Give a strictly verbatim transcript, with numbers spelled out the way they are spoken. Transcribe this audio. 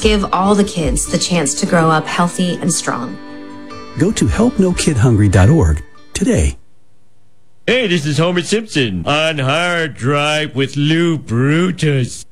give all the kids the chance to grow up healthy and strong. Go to help no kid hungry dot org today. Hey, this is Homer Simpson on Hard Drive with Lou Brutus.